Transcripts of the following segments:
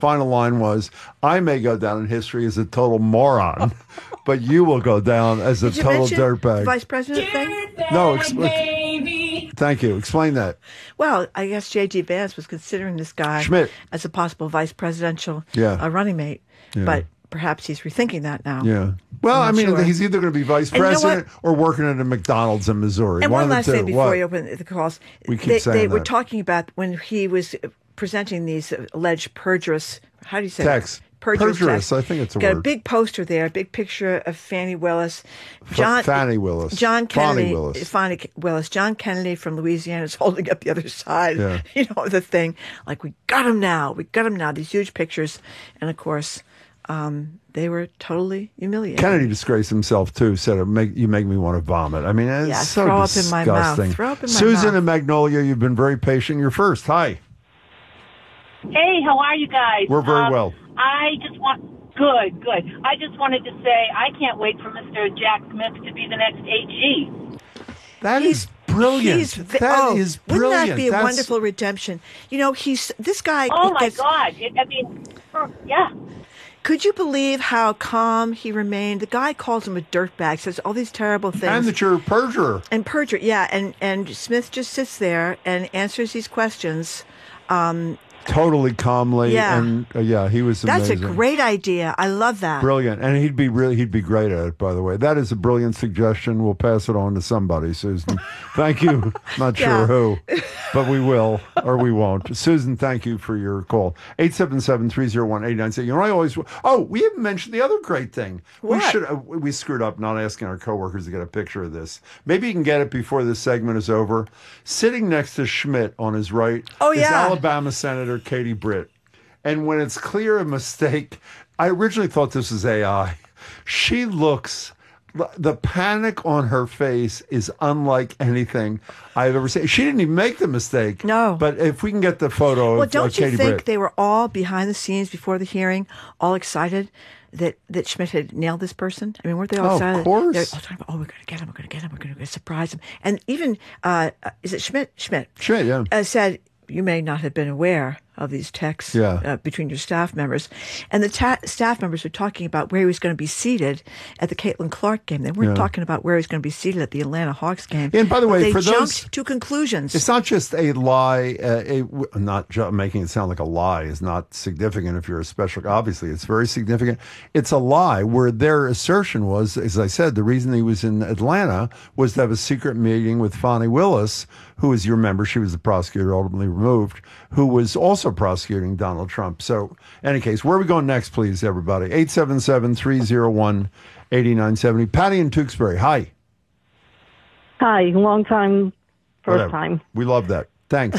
final line was, I may go down in history as a total moron, but you will go down as a total dirtbag. Vice President thing? No, thank you. Explain that. Well, I guess J.D. Vance was considering this guy Schmidt as a possible vice presidential running mate, but perhaps he's rethinking that now. Yeah. Well, I mean, he's either going to be vice president or working at a McDonald's in Missouri. And one last thing before you open the calls. We keep saying they were talking about when he was presenting these alleged perjurous, how do you say text? Perjurous, I think it's a word. Got a big poster there, a big picture of Fannie Willis. Fannie Willis. John Kennedy. Fannie Willis. John Kennedy from Louisiana is holding up the other side, you know, the thing. Like, we got him now. We got him now. These huge pictures. And, of course, they were totally humiliating. Kennedy disgraced himself, too. Said, you make me want to vomit. I mean, it's so throw disgusting. Up in my mouth. Throw up in my Susan mouth. and Magnolia, you've been very patient. You're first. Hi. Hey, how are you guys? We're very well. I just want... Good. I just wanted to say I can't wait for Mr. Jack Smith to be the next AG. That is brilliant. That is brilliant. Wouldn't that be a wonderful redemption? You know, this guy... Oh, my God. Yeah. Could you believe how calm he remained? The guy calls him a dirtbag, says all these terrible things. And that you're a perjurer. And perjurer, yeah. And Smith just sits there and answers these questions. Totally calmly, and he was amazing. That's a great idea. I love that. Brilliant, and he'd be great at it. By the way, that is a brilliant suggestion. We'll pass it on to somebody, Susan. Thank you. Not sure who, but we will or we won't. Susan, thank you for your call. 877-301-8996. You know, I always. Oh, we haven't mentioned the other great thing. What? We screwed up not asking our coworkers to get a picture of this. Maybe you can get it before this segment is over. Sitting next to Schmidt on his right is Alabama Senator Katie Britt. And when it's clear a mistake, I originally thought this was AI. She looks, the panic on her face is unlike anything I've ever seen. She didn't even make the mistake. No. But if we can get the photo of Katie Britt. Well, don't you think they were all behind the scenes before the hearing, all excited that Schmidt had nailed this person? I mean, weren't they all excited? Of course. They're all talking about, we're going to get him, we're going to surprise him. And even, is it Schmidt? Schmidt, yeah. Said, you may not have been aware of these texts between your staff members. And the staff members were talking about where he was going to be seated at the Caitlin Clark game. They weren't talking about where he was going to be seated at the Atlanta Hawks game. And by the way, they jumped to conclusions. It's not just a lie. Making it sound like a lie is not significant if you're a special. Obviously, it's very significant. It's a lie where their assertion was, as I said, the reason he was in Atlanta was to have a secret meeting with Fannie Willis, who, as you remember, she was the prosecutor ultimately removed, who was also prosecuting Donald Trump. So, in any case, where are we going next, please, everybody? 877-301-8970. Patty in Tewksbury. Hi. Hi. Long time, first time. We love that. Thanks.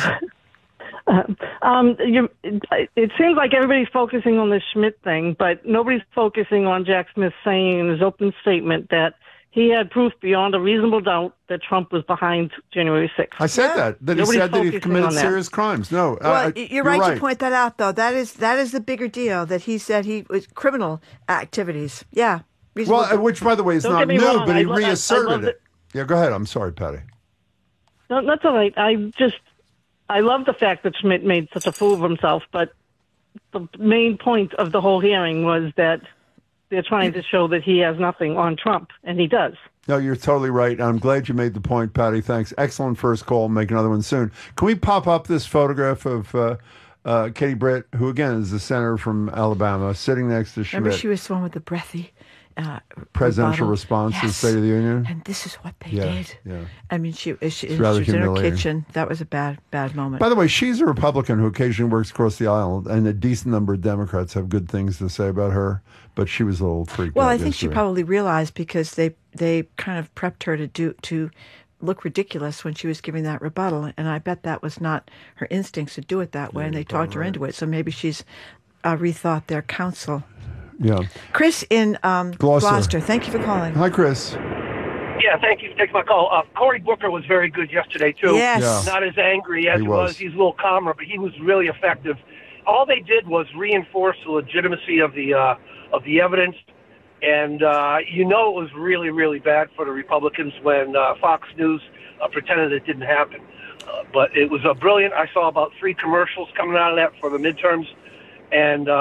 It seems like everybody's focusing on the Schmidt thing, but nobody's focusing on Jack Smith saying in his open statement that he had proof beyond a reasonable doubt that Trump was behind January 6th. I said that he said that he committed serious crimes. No, you're right to point that out, though. That is the bigger deal, that he said he was criminal activities. Yeah. Well, which, by the way, is not new, but he reasserted it. Yeah, go ahead. I'm sorry, Patty. No, that's all right. I love the fact that Schmidt made such a fool of himself, but the main point of the whole hearing was that they're trying to show that he has nothing on Trump, and he does. No, you're totally right. I'm glad you made the point, Patty. Thanks. Excellent first call. Make another one soon. Can we pop up this photograph of Katie Britt, who, again, is the senator from Alabama, sitting next to Schmidt? Remember, she was the one with the breathy presidential response to the State of the Union? And this is what they did. Yeah. I mean, she was in her kitchen. That was a bad moment. By the way, she's a Republican who occasionally works across the aisle, and a decent number of Democrats have good things to say about her, but she was a little freaked out. Well, I think she probably realized, because they kind of prepped her to look ridiculous when she was giving that rebuttal, and I bet that was not her instincts to do it that way, and they talked her into it. So maybe she's rethought their counsel. Yeah. Chris in Gloucester. Thank you for calling. Hi, Chris. Yeah, thank you for taking my call. Cory Booker was very good yesterday, too. Yes. Yeah. Not as angry as he was. He's a little calmer, but he was really effective. All they did was reinforce the legitimacy of the evidence. And, it was really, really bad for the Republicans when Fox News pretended it didn't happen. But it was brilliant. I saw about 3 commercials coming out of that for the midterms. And